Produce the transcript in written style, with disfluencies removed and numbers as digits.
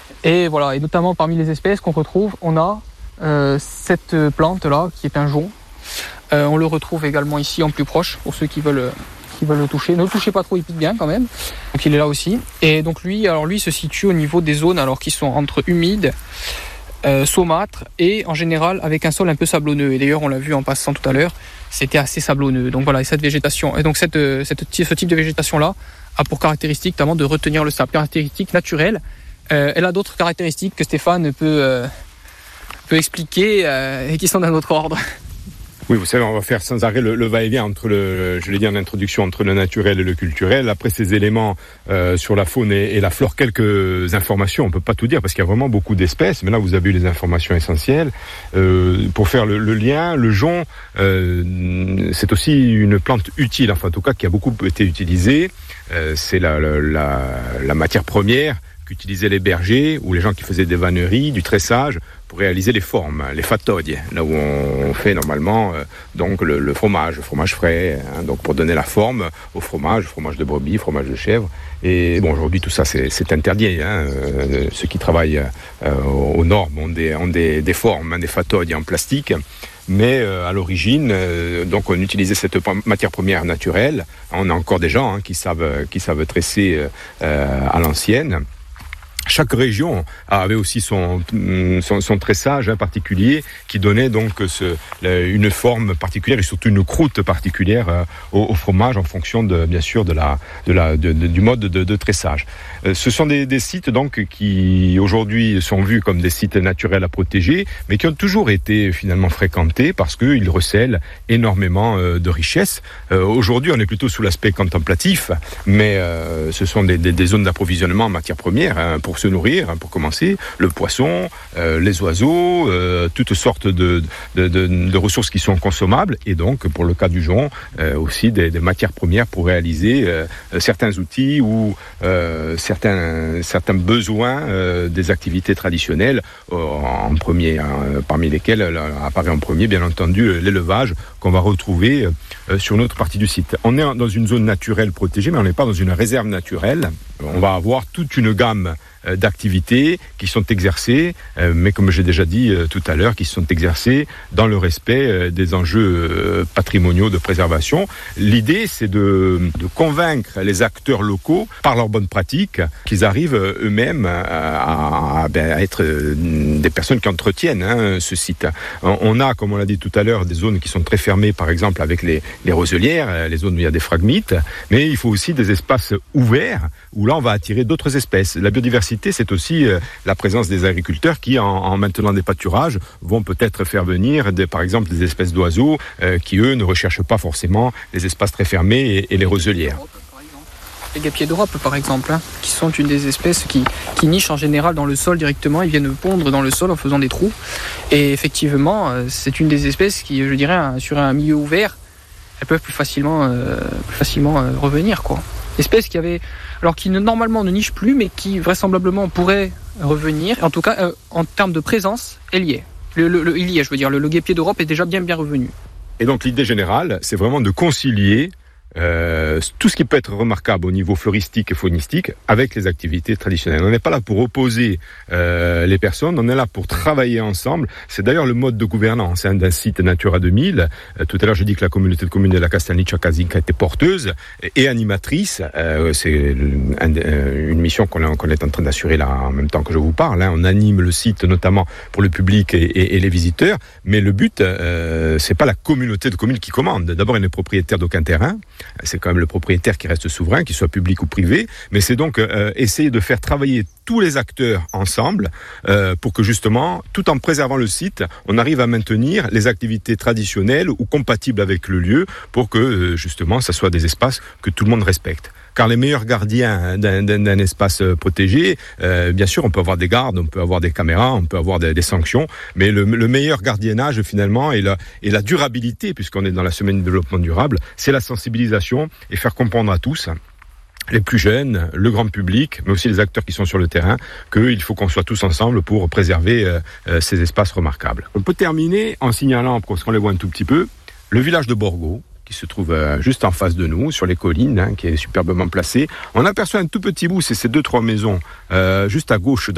Et voilà, et notamment parmi les espèces qu'on retrouve, on a cette plante-là qui est un jonc. On le retrouve également ici en plus proche pour ceux qui veulent le toucher. Ne le touchez pas trop, il pique bien quand même. Donc il est là aussi. Et donc lui se situe au niveau des zones qui sont entre humides, saumâtres et en général avec un sol un peu sablonneux. Et d'ailleurs on l'a vu en passant tout à l'heure, c'était assez sablonneux. Donc voilà, et cette végétation, et donc ce type de végétation là a pour caractéristique notamment de retenir le sable, caractéristique naturelle. Elle a d'autres caractéristiques que Stéphane peut expliquer et qui sont d'un autre ordre. Oui, vous savez, on va faire sans arrêt le va-et-vient entre je l'ai dit en introduction, entre le naturel et le culturel. Après ces éléments sur la faune et la flore, quelques informations, on peut pas tout dire parce qu'il y a vraiment beaucoup d'espèces, mais là vous avez eu les informations essentielles. Pour faire le lien, le jonc, c'est aussi une plante utile, enfin en tout cas qui a beaucoup été utilisée. C'est la matière première qu'utilisaient les bergers ou les gens qui faisaient des vanneries, du tressage, pour réaliser les formes, les fatoglie, là où on fait normalement donc le fromage frais, hein, donc pour donner la forme au fromage de brebis, fromage de chèvre. Et bon, aujourd'hui tout ça c'est interdit. Hein, ceux qui travaillent aux normes ont des formes, hein, des fatoglie en plastique. Mais à l'origine, donc on utilisait cette matière première naturelle. On a encore des gens qui savent tresser à l'ancienne. Chaque région avait aussi son tressage particulier qui donnait donc une forme particulière et surtout une croûte particulière au fromage en fonction bien sûr du mode de tressage. Ce sont des sites donc qui aujourd'hui sont vus comme des sites naturels à protéger, mais qui ont toujours été finalement fréquentés parce qu'ils recèlent énormément de richesses. Aujourd'hui, on est plutôt sous l'aspect contemplatif, mais ce sont des zones d'approvisionnement en matières premières, hein, pour se nourrir, hein, pour commencer, le poisson, les oiseaux, toutes sortes de ressources qui sont consommables, et donc pour le cas du jonc, aussi des matières premières pour réaliser certains outils ou certains besoins des activités traditionnelles, en premier, parmi lesquelles apparaît en premier bien entendu l'élevage qu'on va retrouver sur notre partie du site. On est dans une zone naturelle protégée, mais on n'est pas dans une réserve naturelle. On va avoir toute une gamme d'activités qui sont exercées, mais comme j'ai déjà dit tout à l'heure, qui sont exercées dans le respect des enjeux patrimoniaux de préservation. L'idée, c'est de convaincre les acteurs locaux, par leurs bonnes pratiques, qu'ils arrivent eux-mêmes à être des personnes qui entretiennent ce site. On a, comme on l'a dit tout à l'heure, des zones qui sont très fermées, par exemple avec les roselières, les zones où il y a des phragmites, mais il faut aussi des espaces ouverts, où là on va attirer d'autres espèces. La biodiversité, c'est aussi la présence des agriculteurs qui, en maintenant des pâturages, vont peut-être faire venir, par exemple, des espèces d'oiseaux qui, eux, ne recherchent pas forcément les espaces très fermés et les roselières. Les guêpiers d'Europe, par exemple, hein, qui sont une des espèces qui nichent en général dans le sol directement. Ils viennent pondre dans le sol en faisant des trous. Et effectivement, c'est une des espèces qui, je dirais, sur un milieu ouvert, elles peuvent plus facilement revenir, quoi. Espèce qui normalement ne niche plus, mais qui vraisemblablement pourrait revenir. En tout cas, en termes de présence, elle y est. Le guêpier d'Europe est déjà bien revenu. Et donc l'idée générale, c'est vraiment de concilier tout ce qui peut être remarquable au niveau floristique et faunistique avec les activités traditionnelles. On n'est pas là pour opposer les personnes, on est là pour travailler ensemble. C'est d'ailleurs le mode de gouvernance d'un site Natura 2000. Tout à l'heure, j'ai dit que la communauté de communes de la Castelniccia-Casinca était porteuse et animatrice. C'est une mission qu'on est en train d'assurer là en même temps que je vous parle. On anime le site notamment pour le public et les visiteurs. Mais le but, c'est pas la communauté de communes qui commande. D'abord, elle n'est propriétaire d'aucun terrain. C'est quand même le propriétaire qui reste souverain, qu'il soit public ou privé, mais c'est donc essayer de faire travailler tous les acteurs ensemble pour que justement, tout en préservant le site, on arrive à maintenir les activités traditionnelles ou compatibles avec le lieu pour que justement, ça soit des espaces que tout le monde respecte. Car les meilleurs gardiens d'un espace protégé, bien sûr, on peut avoir des gardes, on peut avoir des caméras, on peut avoir des sanctions, mais le meilleur gardiennage finalement et la durabilité, puisqu'on est dans la semaine de développement durable, c'est la sensibilisation et faire comprendre à tous, les plus jeunes, le grand public, mais aussi les acteurs qui sont sur le terrain, qu'il faut qu'on soit tous ensemble pour préserver ces espaces remarquables. On peut terminer en signalant, parce qu'on les voit un tout petit peu, le village de Borgo, qui se trouve juste en face de nous, sur les collines, qui est superbement placé. On aperçoit un tout petit bout, c'est ces 2-3 maisons, juste à gauche